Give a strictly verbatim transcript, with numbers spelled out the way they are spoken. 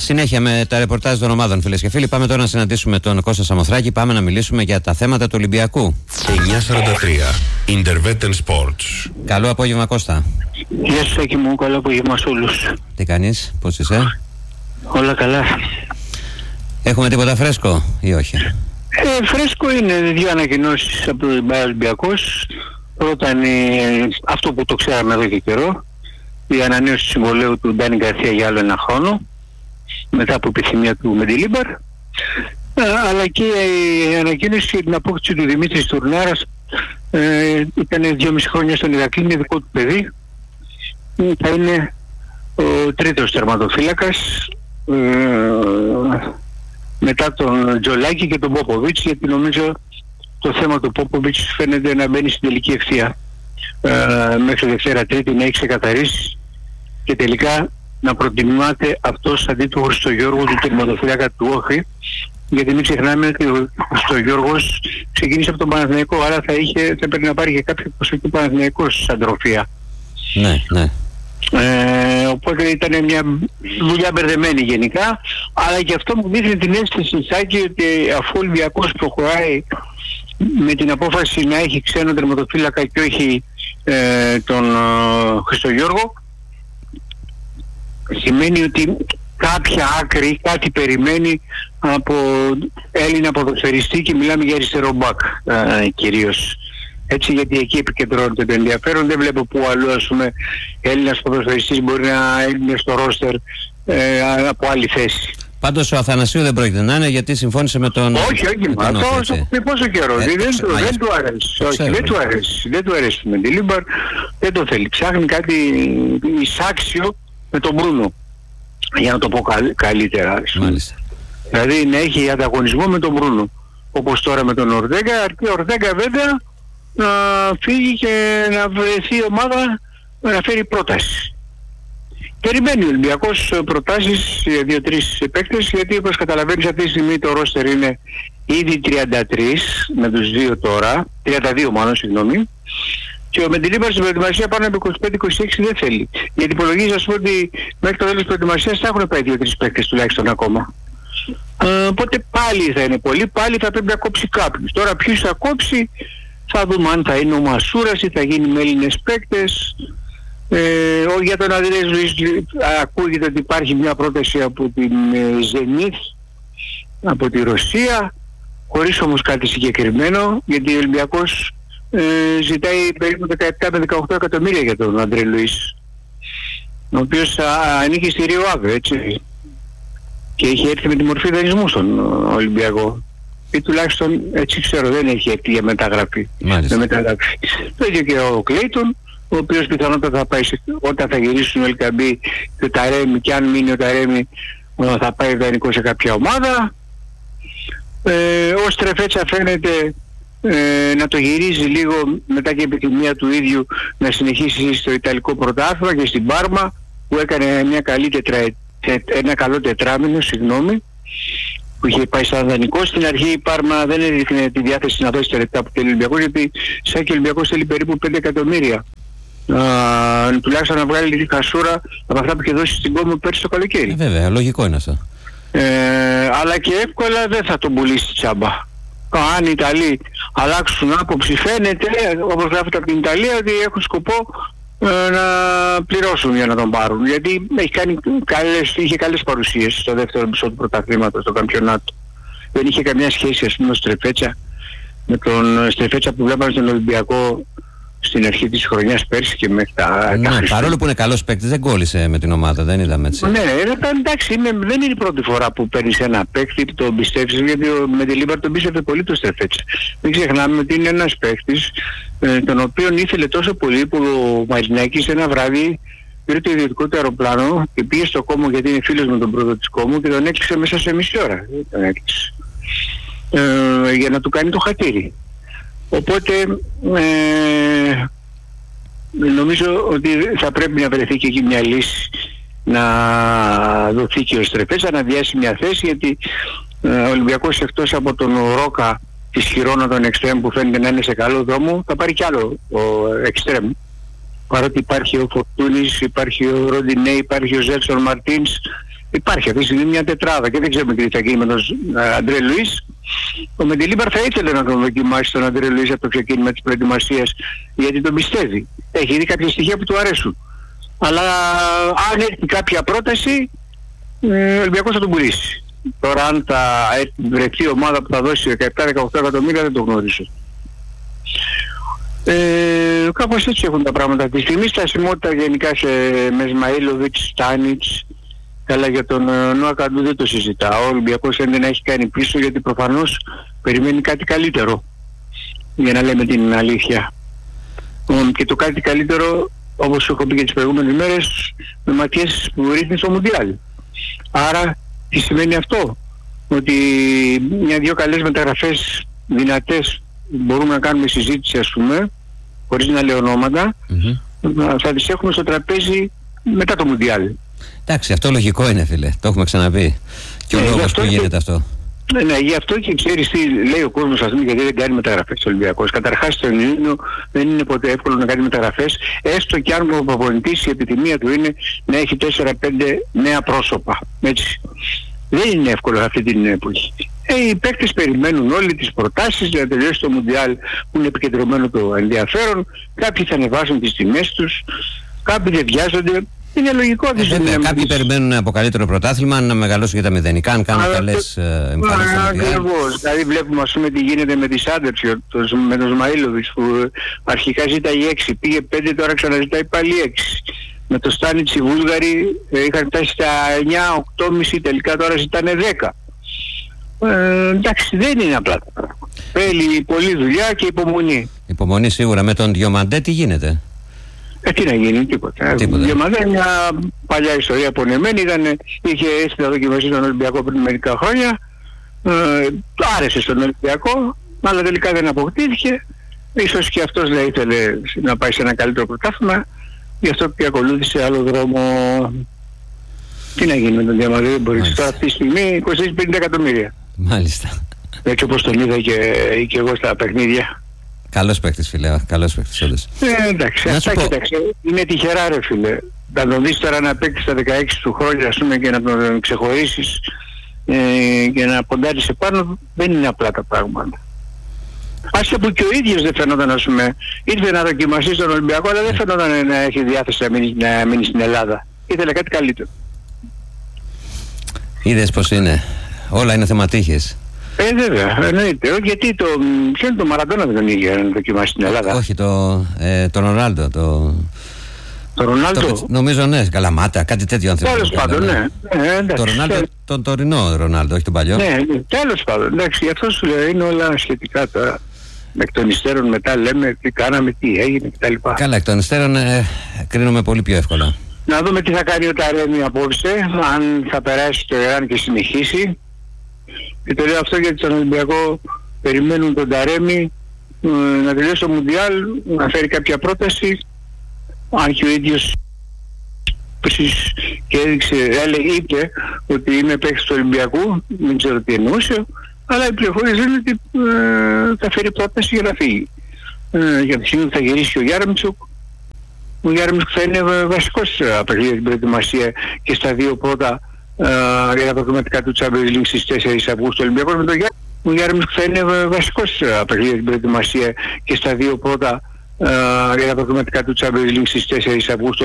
Συνέχεια με τα ρεπορτάζ των ομάδων, φίλες και φίλοι. Πάμε τώρα να συναντήσουμε τον Κώστα Σαμοθράκη. Πάμε να μιλήσουμε για τα θέματα του Ολυμπιακού. εννιά σαράντα τρία Intervetten Sports. Καλό απόγευμα, Κώστα. Γεια σου, Σάκη μου. Καλό απόγευμα σε όλους. Τι κάνεις, πώς είσαι? Όλα καλά. Έχουμε τίποτα φρέσκο ή όχι? Ε, φρέσκο είναι δύο ανακοινώσεις από τον Ολυμπιακός. Πρώτα είναι αυτό που το ξέραμε εδώ και καιρό, η ανανέωση του συμβολαίου του Ντάνι Γκαρσία για άλλο ένα χρόνο μετά από επιθυμία του Μεντιλίμπαρ, αλλά και η ανακοίνωση για την απόκτηση του Δημήτρη Τουρνάρας. ε, ήταν δυόμιση χρόνια στον Ηρακλή, είναι δικό του παιδί, θα είναι ο τρίτος τερματοφύλακας ε, μετά τον Τζολάκη και τον Πόποβιτς, γιατί νομίζω το θέμα του Πόποβιτς φαίνεται να μπαίνει στην τελική ευθεία ε, μέχρι Δευτέρα Τρίτη να έχει ξεκαθαρίσει και τελικά να προτιμάται αυτός αντί του Χριστογιώργου, του τερματοφύλακα του Όχρη, γιατί μην ξεχνάμε ότι ο Χριστογιώργος ξεκίνησε από τον Παναθηναϊκό, άρα θα, είχε, θα πρέπει να πάρει και κάποιο ποσοστό Παναθηναϊκός σαν τροφία. Ναι, ναι. Ε, οπότε ήταν μια δουλειά μπερδεμένη γενικά, αλλά και αυτό μου δείχνει την αίσθηση, Σάκη, ότι αφού ο Ολυμπιακός προχωράει με την απόφαση να έχει ξένο τερματοφύλακα και όχι ε, τον ε, Χριστογιώργο, σημαίνει ότι κάποια άκρη, κάτι περιμένει από Έλληνα ποδοσφαιριστή, και μιλάμε για αριστερό μπακ ε, κυρίως. Έτσι, γιατί εκεί επικεντρώνεται το ενδιαφέρον. Δεν βλέπω που αλλού, ας πούμε, Έλληνας ποδοσφαιριστής μπορεί να είναι στο ρόστερ ε, από άλλη θέση. Πάντως ο Αθανασίου δεν πρόκειται να είναι, γιατί συμφώνησε με τον... Όχι, όχι, μα αυτό με πόσο καιρό. Ε, δεν, το δεν, δεν του αρέσει. Όχι, δεν του αρέσει. Δεν του αρέσει με τη Λίμπαρ, δεν το θέλει. Ψάχνει κάτι εισάξιο με τον Μπρούνο, για να το πω καλ, καλύτερα. Μάλιστα. Δηλαδή να έχει ανταγωνισμό με τον Μπρούνο. Όπως τώρα με τον Ορτέγκα, αρκεί ο Ορτέγκα βέβαια να φύγει και να βρεθεί η ομάδα να φέρει πρόταση. Περιμένει ο Ολυμπιακός προτάσεις για δύο-τρεις παίκτες, γιατί όπως καταλαβαίνεις αυτή τη στιγμή το ρόστερ είναι ήδη τριάντα τρία με τους δύο τώρα, τριάντα δύο μάλλον, συγγνώμη, και ο Μεντιλίμπαρ στην προετοιμασία πάνω από είκοσι πέντε είκοσι έξι δεν θέλει. Γιατί υπολογίζει, ας πούμε, ότι μέχρι το τέλος της προετοιμασίας θα έχουν πάει δύο-τρεις παίκτες τουλάχιστον ακόμα. Ε, οπότε πάλι θα είναι πολύ, πάλι θα πρέπει να κόψει κάποιους. Τώρα ποιους θα κόψει θα δούμε, αν θα είναι ο Μασούρας ή θα γίνει με Έλληνες παίκτες. Ε, για τον Αντρέας Λουίς ακούγεται ότι υπάρχει μια πρόταση από την Zenit, από τη Ρωσία, χωρίς όμως κάτι συγκεκριμένο, γιατί ο Ολυμπιακός ε, ζητάει περίπου δεκαεπτά με δεκαοκτώ εκατομμύρια για τον Αντρέ Λουίς, ο οποίος ανήκει στη Ρίο Αβε, έτσι, και είχε έρθει με τη μορφή δανεισμού στον Ολυμπιακό, ή τουλάχιστον έτσι ξέρω, δεν έχει έρθει για μεταγραφή. Με μεταγραφή. Το ίδιο και ο Κλέιτον, ο οποίος πιθανότατα θα πάει σε, όταν θα γυρίσουν ο Ελκαμπή και ο Ταρέμι, και αν μείνει ο Ταρέμι θα πάει δανεικό σε κάποια ομάδα. Ε, ο Στρεφέτσα φαίνεται ε, να το γυρίζει λίγο μετά και επιθυμία του ίδιου να συνεχίσει στο Ιταλικό πρωτάθλημα και στην Πάρμα, που έκανε μια καλή τετρα, τε, ένα καλό τετράμινο, συγγνώμη, που είχε πάει σαν δανεικό. Στην αρχή η Πάρμα δεν έδειχνε τη διάθεση να δώσει τα λεπτά που θέλει ο Ολυμπιακός, γιατί σαν και ο Ολυμπιακός θέλει περίπου πέντε εκατομμύρια. Uh, τουλάχιστον να βγάλει τη χασούρα από αυτά που είχε δώσει στην Κόμο πέρσι το καλοκαίρι. Ε, βέβαια, λογικό είναι αυτό. Ε, αλλά και εύκολα δεν θα τον πουλήσει τσάμπα. Αν οι Ιταλοί αλλάξουν άποψη, φαίνεται, όπως γράφεται από την Ιταλία, ότι έχουν σκοπό ε, να πληρώσουν για να τον πάρουν. Γιατί έχει κάνει καλές, είχε καλές παρουσίες στο δεύτερο μισό του πρωταθλήματος, στο καμπιονάτο. Δεν είχε καμιά σχέση, ας πούμε, ο Στρεφέτσα με τον Στρεφέτσα που βλέπαμε στον Ολυμπιακό στην αρχή της χρονιάς πέρσι και μέχρι τα, ναι, τα παρόλο που είναι καλός παίκτης, δεν κόλλησε με την ομάδα, δεν είδαμε έτσι. Ναι, εντάξει, είναι, δεν είναι η πρώτη φορά που παίρνεις ένα παίκτη που τον πιστεύεις, γιατί ο Μεντιλίμπαρ τον πίστευε πολύ το Στρεφέτσα. Μην ξεχνάμε ότι είναι ένας παίκτης ε, τον οποίον ήθελε τόσο πολύ, που ο Μαρινάκης ένα βράδυ πήρε το ιδιωτικό του αεροπλάνο και πήγε στο Κόμο, γιατί είναι φίλος με τον πρόεδρο της Κόμου, και τον έκλεισε μέσα σε μισή ώρα. Τον έκλεισε. Ε, για να του κάνει το χατήρι. Οπότε ε, νομίζω ότι θα πρέπει να βρεθεί και εκεί μια λύση, να δοθεί και ο Στρεφέτσα να διάσει μια θέση, γιατί ε, ο Ολυμπιακός εκτός από τον Ρόκα της Χιρόνα, τον εξτρέμ, που φαίνεται να είναι σε καλό δρόμο, θα πάρει κι άλλο ο εξτρέμ, παρότι υπάρχει ο Φορτούνης, υπάρχει ο Ροντινέ, υπάρχει ο Ζέλσον Μαρτίνς, υπάρχει αυτή τη στιγμή μια τετράδα και δεν ξέρουμε τι θα γίνει με τον Αντρέ Λουίς. Ο Μεντιλίμπαρ θα ήθελε να τον δοκιμάσει τον Αντρέ Λουίς από το ξεκίνημα της προετοιμασίας, γιατί τον πιστεύει. Έχει δει κάποια στοιχεία που του αρέσουν. Αλλά αν έρθει κάποια πρόταση, ο Ολυμπιακός θα τον πουλήσει. Τώρα αν θα βρεθεί η ομάδα που θα δώσει δεκαεπτά με δεκαοκτώ εκατομμύρια δεν το γνωρίζω. Ε, κάπως έτσι έχουν τα πράγματα. Τη στιγμή στασιμότητα γενικά σε Μεσμαΐλοβιτς, Στάνιτς, καλά για τον Νόα Καντού δεν το συζητάω. Ο Ολυμπιακός δεν έχει κάνει πίσω γιατί προφανώς περιμένει κάτι καλύτερο. Για να λέμε την αλήθεια. Και το κάτι καλύτερο, όπως έχω πει και τις προηγούμενες μέρες, με ματιές που ρίχνει στο Μουντιάλ. Άρα τι σημαίνει αυτό? Ότι μια-δυο καλές μεταγραφές δυνατές μπορούμε να κάνουμε συζήτηση, ας πούμε, χωρίς να λέω ονόματα, mm-hmm. θα τις έχουμε στο τραπέζι μετά το Μουντιάλ. Εντάξει, αυτό λογικό είναι, φίλε, το έχουμε ξαναπεί. Και ο ε, λόγος που γίνεται και... αυτό. Ναι, ναι, γι' αυτό και ξέρεις τι λέει ο κόσμος, ας πούμε, γιατί δεν κάνει μεταγραφές ο Ολυμπιακός. Καταρχάς τον Ιούνιο δεν είναι ποτέ εύκολο να κάνει μεταγραφές, έστω και αν ο προπονητής η επιθυμία του είναι να έχει τέσσερα πέντε νέα πρόσωπα. Έτσι. Δεν είναι εύκολο αυτή την εποχή. Ε, οι παίκτες περιμένουν όλοι τις προτάσεις για να τελειώσει το Μουντιάλ που είναι επικεντρωμένο το ενδιαφέρον. Κάποιοι θα ανεβάσουν τις τιμές τους, κάποιοι δεν βιάζονται. Είναι λογικό. Ε, βέβαια, κάποιοι τις... περιμένουν από καλύτερο πρωτάθλημα να μεγαλώσουν για τα μηδενικά, αν κάνουν καλές ε, εμφανίσεις. Ακριβώς. Δηλαδή βλέπουμε, ας πούμε, τι γίνεται με τη Σάντερς, με τον Σμαΐλοβιτς που αρχικά ζήταγε έξι, πήγε πέντε, τώρα ξαναζητάει πάλι έξι. Με το Στάνιτς οι Βούλγαροι ε, είχαν φτάσει στα εννιά οκτώ κόμμα πέντε, τελικά τώρα ζητάνε δέκα. Ε, εντάξει, δεν είναι απλά. Θέλει πολλή δουλειά και υπομονή. Υπομονή σίγουρα. Με τον Διομαντέ τι γίνεται? Ε, τι να γίνει, τίποτα. τίποτα. Η Διομαντέ είναι μια παλιά ιστορία απονεμένη, είχε έρθει να δοκιμαστεί τον Ολυμπιακό πριν μερικά χρόνια, ε, άρεσε στον Ολυμπιακό, αλλά τελικά δεν αποκτήθηκε. Ίσως και αυτός δεν ήθελε να πάει σε ένα καλύτερο πρωτάθλημα, γι' αυτό και ακολούθησε άλλο δρόμο. Τι να γίνει με τον Διαμαντέ, δεν μπορεί. Τώρα αυτή τη στιγμή κοστίζει πενήντα εκατομμύρια. Μάλιστα. Έτσι όπως τον είδα και, και εγώ στα παιχνίδια. Καλός παίκτης, φίλε, καλός παίκτης όντως. Ε, εντάξει, αυτά πω... κοιτάξτε, είναι τυχερά ρε φίλε. Να τον δεις τώρα να παίξει στα δεκαέξι του χρόνια, ας πούμε, και να τον ξεχωρίσεις ε, και να ποντάρεις επάνω, δεν είναι απλά τα πράγματα. Άσε που και ο ίδιος δεν φαινόταν, ας πούμε, ήρθε να δοκιμαστεί στον Ολυμπιακό, αλλά δεν φαινόταν να έχει διάθεση να μείνει, να μείνει στην Ελλάδα. Ήθελε κάτι καλύτερο. Είδες πως είναι. Όλα είναι θέμα τύχης. Ε, βέβαια, εννοείται. Γιατί το, ποιο είναι το Μαραντόνα δεν τον είχε να δοκιμάσει στην Ελλάδα? Όχι, το, ε, το Ρονάλντο. Το, το Ρονάλντο. Το, νομίζω ναι, Καλαμάτα, κάτι τέτοιο αν τέλος πάντων, ναι. Ε, το Ρονάλντο, ε, τον τωρινό Ρονάλντο, όχι τον παλιό. Ναι, ναι, τέλος πάντων. Εντάξει, αυτό σου λέει είναι όλα σχετικά τώρα. Εκ των υστέρων μετά λέμε τι κάναμε, τι έγινε κτλ. Καλά, εκ των υστέρων ε, κρίνουμε πολύ πιο εύκολα. Να δούμε τι θα κάνει ο Ταρέμι απόψε, αν θα περάσει το Ιράν και συνεχίσει. Και το λέω αυτό γιατί στον Ολυμπιακό περιμένουν τον Ταρέμι ε, να τελειώσει το Μουντιάλ, να φέρει κάποια πρόταση. Αν και ο ίδιος και έδειξε, έλεγε, είπε ότι είμαι παίκτης του Ολυμπιακού, δεν ξέρω τι εννοούσε, αλλά οι πληροφορίες λένε ότι ε, θα φέρει πρόταση για να φύγει. Ε, για τη στιγμή που θα γυρίσει ο Γιάρμτσουκ, ο Γιάρμτσουκ θα είναι βασικός απ' την προετοιμασία και στα δύο πρώτα ε, για τα προκριματικά του Champions League στις τέσσερις Αυγούστου. Ολυμπιακός με τον Γιάρμτσουκ, ο Γιάρμτσουκ θα είναι βασικός απ' την προετοιμασία και στα δύο πρώτα ε, για τα προκριματικά του Champions League στις τέσσερις Αυγούστου.